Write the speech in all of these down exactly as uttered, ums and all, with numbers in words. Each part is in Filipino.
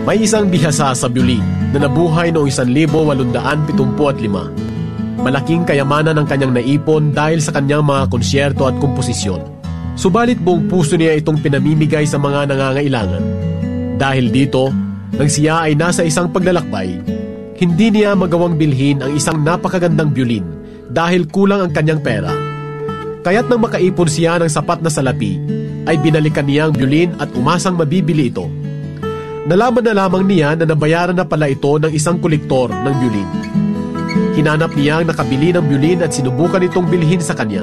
May isang bihasa sa Bulin na nabuhay noong isang libo walundaan pitumpu at lima. Malaking kayamanan ang kanyang naipon dahil sa kanyang mga konsyerto at komposisyon. Subalit buong puso niya itong pinamimigay sa mga nangangailangan. Dahil dito, nang siya ay nasa isang paglalakbay, hindi niya magawang bilhin ang isang napakagandang violin dahil kulang ang kanyang pera. Kaya't nang makaipon siya ng sapat na salapi, ay binalikan niya ang violin at umasang mabibili ito. Nalaman na lamang niya na nabayaran na pala ito ng isang kolektor ng violin. Hinanap niya ang nakabili ng violin at sinubukan itong bilhin sa kanya.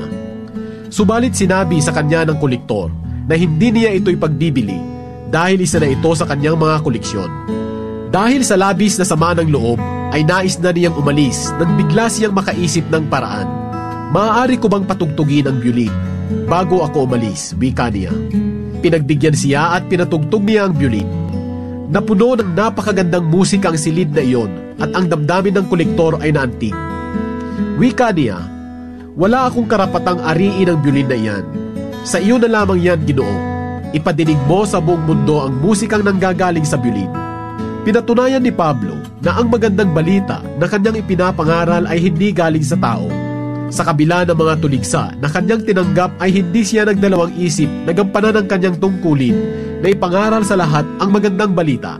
Subalit sinabi sa kanya ng kolektor na hindi niya ito ipagbibili dahil isa na ito sa kanyang mga koleksyon. Dahil sa labis na sama ng loob, ay nais na niyang umalis nang bigla siyang makaisip ng paraan. Maaari ko bang patugtugin ang violin bago ako umalis, wika niya. Pinagbigyan siya at pinatugtog niya ang violin. Napuno ng napakagandang musika ang silid na iyon at ang damdamin ng kolektor ay naantig. Wika niya, wala akong karapatang ariin ang violin na iyan. Sa iyo na lamang yan, Ginoo. Ipadinig mo sa buong mundo ang musikang nanggagaling sa violin. Pinatunayan ni Pablo na ang magandang balita na kanyang ipinapangaral ay hindi galing sa tao. Sa kabila ng mga tuligsa na kanyang tinanggap ay hindi siya nagdalawang isip na gampanan ang kanyang tungkulin na ipangaral sa lahat ang magandang balita.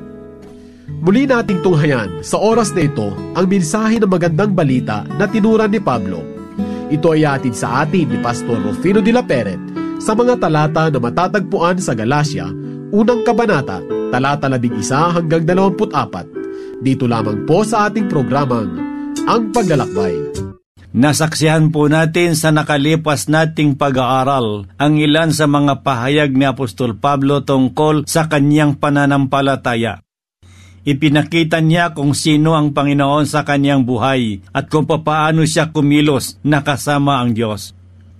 Muli nating tunghayan sa oras na ito ang mensahe ng magandang balita na tinuran ni Pablo. Ito ay atid sa atin ni Pastor Rufino de la Peret sa mga talata na matatagpuan sa Galacia, unang kabanata, talata labing isa hanggang dalawamput apat. Dito lamang po sa ating programang Ang Paglalakbay. Nasaksihan po natin sa nakalipas nating pag-aaral ang ilan sa mga pahayag ni Apostol Pablo tungkol sa kanyang pananampalataya. Ipinakita niya kung sino ang Panginoon sa kanyang buhay at kung papaano siya kumilos na kasama ang Diyos.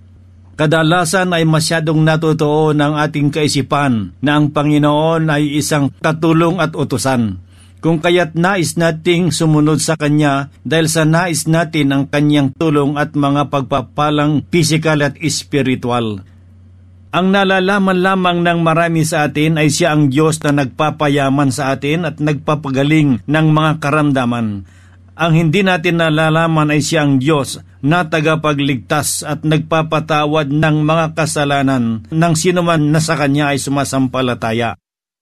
Kadalasan ay masyadong natutuo ng ating kaisipan na ang Panginoon ay isang katulong at utusan. Kung kaya't nais nating sumunod sa Kanya dahil sa nais natin ang Kanyang tulong at mga pagpapalang pisikal at espiritual. Ang nalalaman lamang ng marami sa atin ay siya ang Diyos na nagpapayaman sa atin at nagpapagaling ng mga karamdaman. Ang hindi natin nalalaman ay siya ang Diyos na tagapagligtas at nagpapatawad ng mga kasalanan ng sinuman na sa Kanya ay sumasampalataya.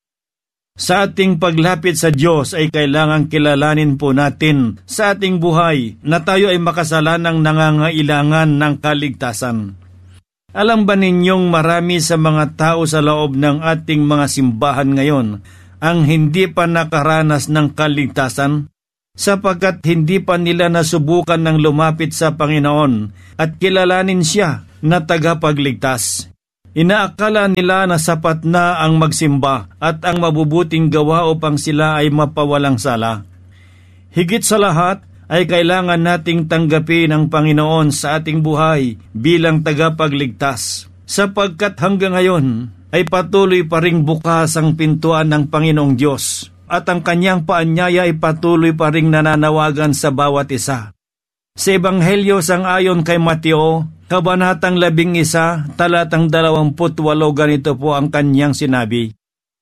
Sa ating paglapit sa Diyos ay kailangang kilalanin po natin sa ating buhay na tayo ay makasalanang nangangailangan ng kaligtasan. Alam ba ninyong marami sa mga tao sa loob ng ating mga simbahan ngayon ang hindi pa nakaranas ng kaligtasan? Sapagkat hindi pa nila nasubukan ng lumapit sa Panginoon at kilalanin siya na tagapagligtas. Inaakala nila na sapat na ang magsimba at ang mabubuting gawa upang sila ay mapawalang sala. Higit sa lahat ay kailangan nating tanggapin ang Panginoon sa ating buhay bilang tagapagligtas, sapagkat hanggang ngayon ay patuloy pa ring bukas ang pintuan ng Panginoong Diyos at ang kanyang paanyaya ay patuloy pa ring nananawagan sa bawat isa. Sa Ebanghelyo sang-ayon kay Mateo, Kabanatang labing isa, talatang dalawamput walo, ganito po ang kanyang sinabi.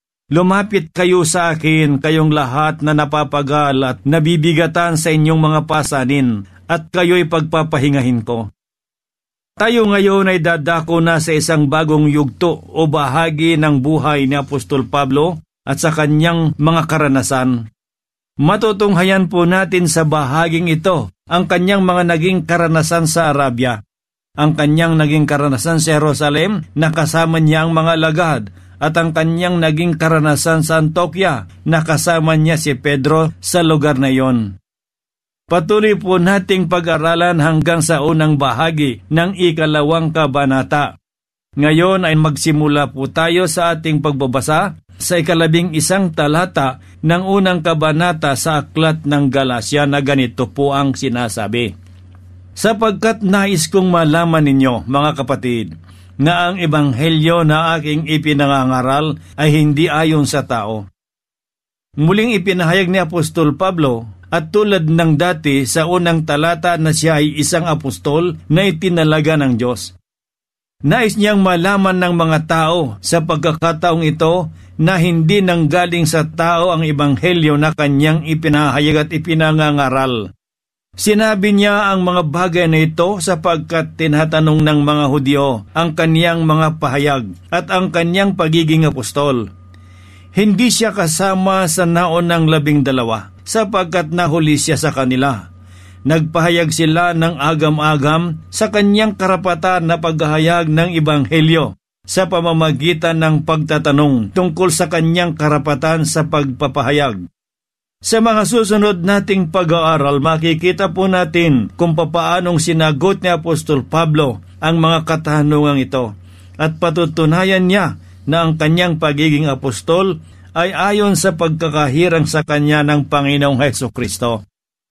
Lumapit kayo sa akin, kayong lahat na napapagal at nabibigatan sa inyong mga pasanin, at kayo'y pagpapahingahin ko. Tayo ngayon ay dadako na sa isang bagong yugto o bahagi ng buhay ni Apostol Pablo at sa kanyang mga karanasan. Matutunghayan po natin sa bahaging ito ang kanyang mga naging karanasan sa Arabia, ang kanyang naging karanasan sa Jerusalem na kasama niya ang mga alagad, at ang kanyang naging karanasan sa Antioquia na kasama niya si Pedro sa lugar na iyon. Patuloy po nating pag-aralan hanggang sa unang bahagi ng ikalawang kabanata. Ngayon ay magsimula po tayo sa ating pagbabasa sa ikalabing isang talata ng unang kabanata sa aklat ng Galacia na ganito po ang sinasabi. Sapagkat nais kong malaman ninyo, mga kapatid, na ang ebanghelyo na aking ipinangangaral ay hindi ayon sa tao. Muling ipinahayag ni Apostol Pablo, at tulad ng dati sa unang talata na siya ay isang apostol na itinalaga ng Diyos. Nais niyang malaman ng mga tao sa pagkakataong ito na hindi nanggaling sa tao ang ebanghelyo na kanyang ipinahayag at ipinangangaral. Sinabi niya ang mga bagay na ito sapagkat tinatanong ng mga Hudyo ang kaniyang mga pahayag at ang kaniyang pagiging apostol. Hindi siya kasama sa naunang labing dalawa sapagkat nahuli siya sa kanila. Nagpahayag sila ng agam-agam sa kaniyang karapatan na paghahayag ng ebanghelyo sa pamamagitan ng pagtatanong tungkol sa kaniyang karapatan sa pagpapahayag. Sa mga susunod nating pag-aaral, makikita po natin kung papaanong sinagot ni Apostol Pablo ang mga katanungang ito at patutunayan niya na ang kanyang pagiging apostol ay ayon sa pagkakahirang sa kanya ng Panginoong Hesukristo.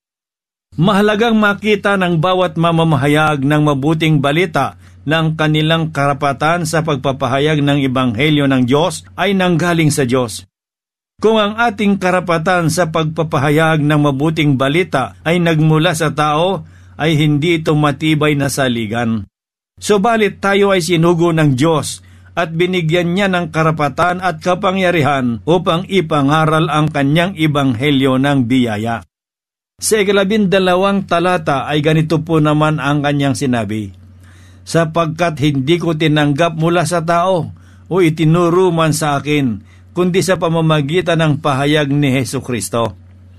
Mahalagang makita ng bawat mamamahayag ng mabuting balita na ang kanilang karapatan sa pagpapahayag ng ebanghelyo ng Diyos ay nanggaling sa Diyos. Kung ang ating karapatan sa pagpapahayag ng mabuting balita ay nagmula sa tao, ay hindi ito matibay na saligan. Subalit tayo ay sinugo ng Diyos at binigyan niya ng karapatan at kapangyarihan upang ipangaral ang kanyang ebanghelyo ng biyaya. Sa ikalabindalawang talata ay ganito po naman ang kanyang sinabi, sapagkat hindi ko tinanggap mula sa tao o itinuro man sa akin, kundi sa pamamagitan ng pahayag ni Hesukristo.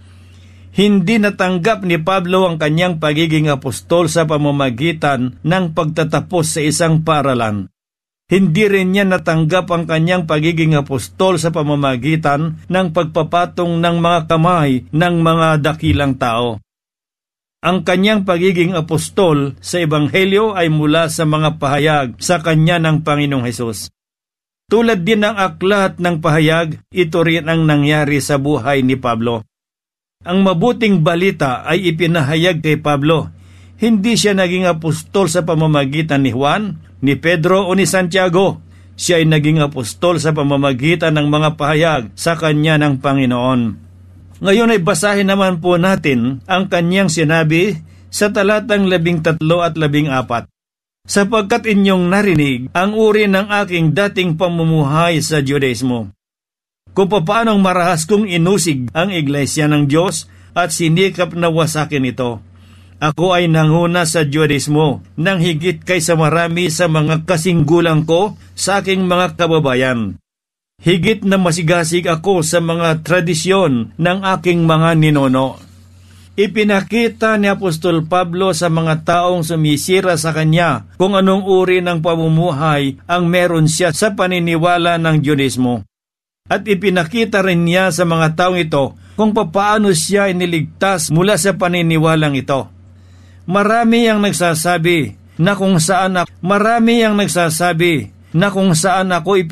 Hindi natanggap ni Pablo ang kanyang pagiging apostol sa pamamagitan ng pagtatapos sa isang paaralan. Hindi rin niya natanggap ang kanyang pagiging apostol sa pamamagitan ng pagpapatong ng mga kamay ng mga dakilang tao. Ang kanyang pagiging apostol sa ebanghelyo ay mula sa mga pahayag sa kanya ng Panginoong Hesus. Tulad din ng aklat ng pahayag, ito rin ang nangyari sa buhay ni Pablo. Ang mabuting balita ay ipinahayag kay Pablo. Hindi siya naging apostol sa pamamagitan ni Juan, ni Pedro o ni Santiago. Siya ay naging apostol sa pamamagitan ng mga pahayag sa kanya ng Panginoon. Ngayon ay basahin naman po natin ang kanyang sinabi sa talatang labing tatlo at labing apat. Sapagkat inyong narinig ang uri ng aking dating pamumuhay sa Judaismo, kung paanong marahas kong inusig ang iglesia ng Diyos at sinikap na wasakin ito. Ako ay nanguna sa Judaismo nang higit kaysa marami sa mga kasinggulang ko sa aking mga kababayan. Higit na masigasig ako sa mga tradisyon ng aking mga ninuno. Ipinakita ni Apostol Pablo sa mga taong sumisira sa kanya kung anong uri ng pamumuhay ang meron siya sa paniniwala ng Judaismo. At ipinakita rin niya sa mga taong ito kung paano siya iniligtas mula sa paniniwalang ito. Marami ang nagsasabi na kung saan ako, marami ang nagsasabi na kung saan ako